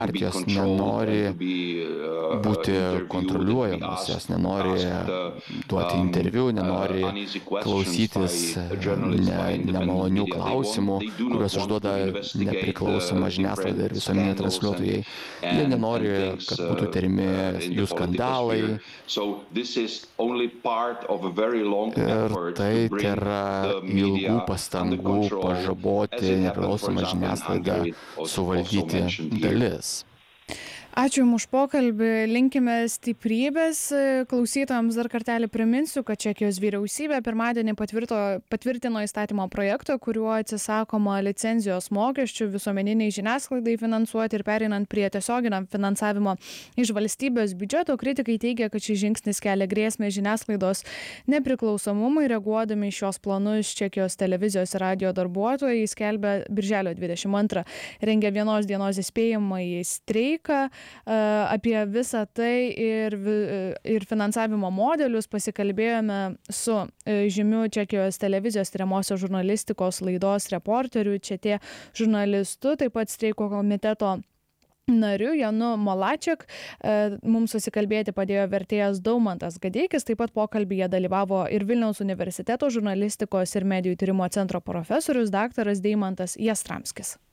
partijos nenori būti kontroliuojamos, jos nenori duoti interviu, nenori klausytis nemalonių klausimų, kuriuos užduoda nepriklausoma žiniasklaida ir visuomeniniai transliuotojai. Jie nenori, kad būtų tiriami jų skandalai. Ir tai yra ilgų pastangų pažaboti nepriklausomą žiniasklaidą, suvaldyti dalis. Ačiū Jums už pokalbį, linkime stiprybės. Klausytojams dar kartelį priminsiu, kad Čekijos vyriausybė pirmadienį patvirtino įstatymo projektą, kuriuo atsisakoma licenzijos mokesčių visuomeniniai žiniasklaidai finansuoti ir pereinant prie tiesioginiam finansavimo iš valstybės biudžeto. Kritikai teigia, kad šis žingsnis kelia grėsmę žiniasklaidos nepriklausomumui. Reaguodami šios planus, Čekijos televizijos ir radio darbuotojai skelbia birželio 22 rengia vienos dienos įspėjamąjį streiką. Apie visą tai ir finansavimo modelius pasikalbėjome su žymiu Čekijos televizijos tiriamosios žurnalistikos laidos reporteriu, ČT žurnalistu, taip pat streiko komiteto nariu Janu Malačiak. Mums susikalbėti padėjo vertėjas Daumantas Gadeikis, taip pat pokalbyje dalyvavo ir Vilniaus universiteto žurnalistikos ir medijų tyrimo centro profesorius daktaras Deimantas Jastramskis.